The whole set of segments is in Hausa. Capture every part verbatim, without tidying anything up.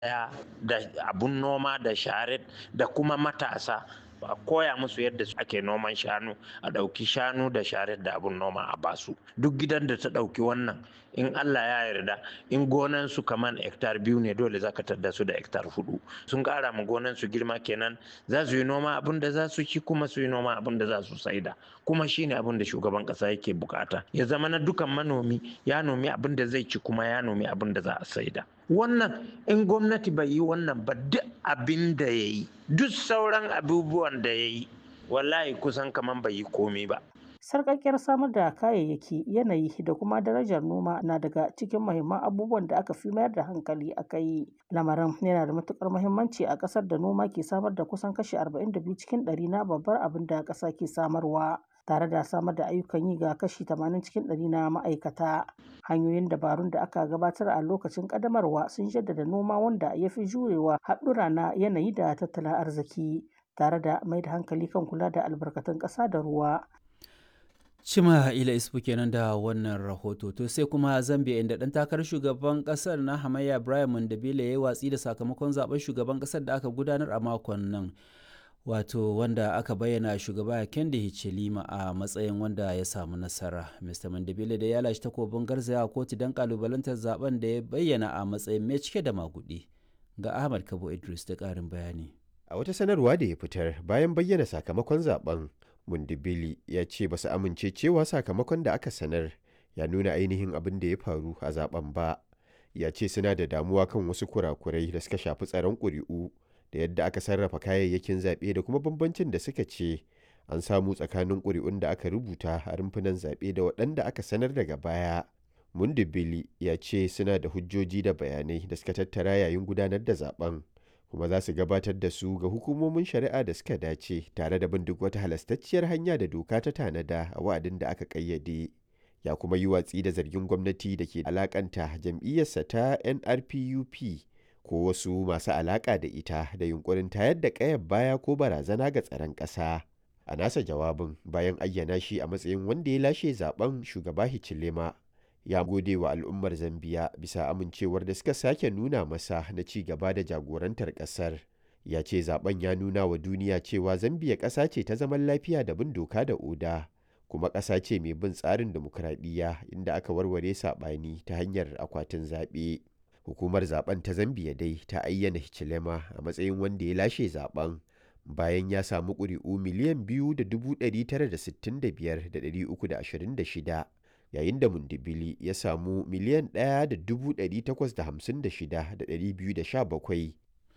da abun noma da sharet da kuma matasa a koya musu yadda ake noman shanu, a ɗauki shanu da sharet da abun noma a basu. Duk gidan da ta ɗauki wannan, in Allah ya yarda, in gonan su kaman hektar biyu ne, dole zaka tadda su da hektar hudu. Sun ƙara ma gonan su girma kenan, za su yi noma abin da za su ci, kuma su yi noma abin da za su saida. Kuma shine abin da shugaban ƙasa yake bukata, ya zama na dukan manomi ya nomi abin da zai ci, kuma ya nomi abin da za a saida. Wannan in gwamnati bai yi wannan ba, duk abin da ya yi, duk sauran abubuwan da ya yi, wallahi kusan kaman bai yi komi ba. Sarƙaƙƙiyar samar da kayayyaki, yanayi da kuma darajar noma na daga cikin muhimman abubuwan da aka fi mayar da hankali a kai. Lamarin yana da matuƙar muhimmanci a ƙasar da noma ke samar da kusan kashi arba'in da biyu cikin ɗari na babbar abin da ƙasa ke samarwa, tare da samar da ayyukan yi ga kashi tamanin cikin ɗari na ma'aikata. Hanyoyin dabarun da aka gabatar a lokacin ƙaddamarwa sun jaddada noma wanda ya fi jurewa haɗura na yanayi da tattalin arziki, tare da mai da hankali kan kula da albarkatun ƙasa da ruwa. Cima ila isfu kenan da wannan rahoto. To sai kuma Zambia, inda ɗan takarar shugaban ƙasar na hamayya Brian Mandabile ya yi watsi da sakamakon zaben shugaban ƙasar da aka gudanar a makon nan, wato wanda aka bayyana shugaba Hakainde Hichilema a matsayin wanda ya samu nasara. Mista Mandabile da ya lashe takobin garzaya kotu don kalubalantar zaben da ya bayyana a matsayin mai cike da magudi. Ga Ahmad Kabo Idris da ƙarin bayani. A wata sanarwa da ya fitar bayan bayyana sakamakon zaben, Mundibili ya ce ba su amince cewa sakamakon da aka sanar ya nuna ainihin abin da ya faru a zaben ba. Ya ce suna da damuwa kan wasu kurakurai da suka shafi tsaron ƙuri'u da yadda aka sarrafa kayayyakin zaɓe da kuma bambancin da suka ce an samu tsakanin ƙuri'un da aka rubuta a rumfunan zaɓe da waɗanda aka sanar daga baya. Mundibili ya ce suna da hujjoji da bayanai da suka tattara yayin gudanar da zaben, kuma za su gabatar da su ga hukumomin shari'a da suka dace, tare da bin duk wata halastacciyar hanya da doka ta tanada a wa'adin da aka ƙayyade. Ya kuma yi watsi da zargin gwamnati da ke alakanta jam'iyyarsa ta N R P U P ko wasu masu alaka da ita da yunkurin tayar da ƙayar baya ko barazana ga tsaron ƙasa. A nasa jawabin bayan ayyana shi a matsayin wanda ya lashe zaben, shugaba Hichilema ya gode wa al'ummar Zambiya bisa amincewar da suka sake nuna masa na ci gaba da jagorantar ƙasar. Ya ce zaben ya nuna wa duniya cewa Zambiya ƙasa ce ta zaman lafiya da bin doka da oda, kuma ƙasa ce mai bin tsarin dimokuraɗiyya inda aka warware saɓani ta hanyar akwatin zaɓe. Hukumar zaben ta Zambiya dai ta ayyana Hichilema a matsayin wanda ya lashe zaben bayan ya samu ƙuri'u miliyan biyu da dubu ɗari tara da sittin da biyar da ɗari uku da ashirin da shida. Yayin da Mundibili ya samu miliyan ɗaya da dubu ɗari takwas da hamsin da shida da ɗari biyu da sha bakwai.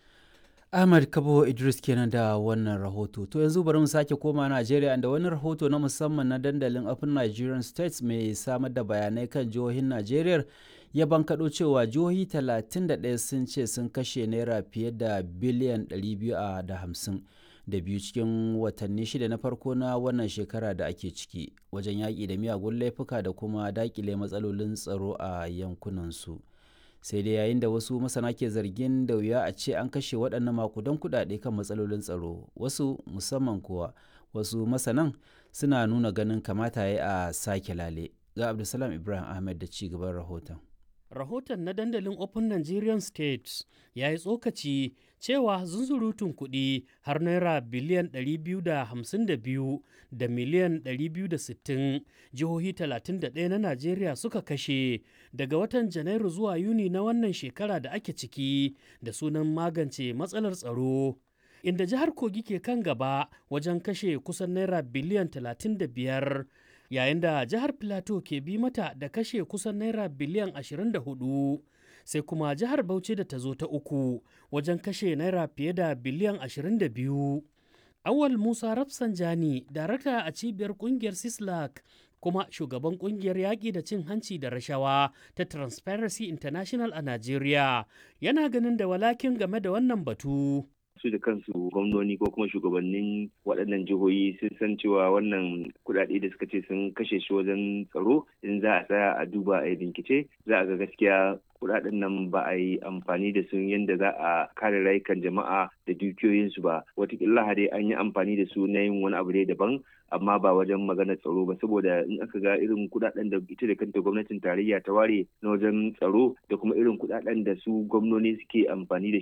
Ahmad Kabo Idris kenan da wannan rahoto. To yanzu bari mu sake koma Najeriya, inda wani rahoto na musamman na dandalin Open Nigerian States mai samar da bayanai kan jihohin Najeriya ya bankaɗo cewa jihohi talatin da ɗaya sun ce sun kashe naira fiye da biliyan ɗari biyu da hamsin da biyu cikin watanni shida na farko na wannan shekara da ake ciki wajen yaƙi da miyagun laifuka da kuma daƙile matsalolin tsaro a yankunansu. Sai dai yayin da wasu masana ke zargin da wuya a ce an kashe waɗannan makudan kuɗaɗe kan matsalolin tsaro, wasu musamman kuwa wasu masanan suna nuna ganin kamata ya a sake lale. Ga Abdulsalam Ibrahim Ahmed da ci gaban rahoton. Rahoton na dandalin Open Nigerian States ya yi tsokaci cewa zunzurutun kuɗi har naira biliyan ɗari biyu da hamsin da biyu da miliyan ɗari biyu da sittin jihohi talatin da ɗaya na Najeriya suka kashe daga watan Janairu zuwa Yuni na wannan shekara da ake ciki da sunan magance matsalar tsaro. Inda jihar Kogi ke kan gaba wajen kashe kusan naira biliyan talatin da biyar. Yayin da jihar Plateau ke bi mata da kashe kusan naira biliyan ashirin da hudu, sai kuma jihar Bauchi da ta zo ta uku wajen kashe naira fiye da biliyan ashirin da biyu. Awal Musa Rafsanjani, darakta a cibiyar kungiyar Sislak kuma shugaban kungiyar yaƙi da cin hanci da rashawa ta Transparency International a Najeriya, yana ganin da walakin game da wannan batu. su da kansu gwamnoni ko kuma shugabannin waɗannan jihohi sun san cewa wannan kuɗaɗe da suka ce sun kashe shi wajen tsaro, in za a tsaya a duba a yi bincike za a ga gaskiya kuɗaɗen nan ba a yi amfani da su yadda za a kare rayukan jama'a da dukiyoyinsu ba. Wataƙila dai an yi amfani da su na yin wani abu ne daban, amma ba wajen maganar tsaro ba, saboda in aka ga irin kuɗaɗen da ita da kanta gwamnatin tarayya ta ware na wajen tsaro da kuma irin kuɗaɗen da su gwamnoni suke amfani da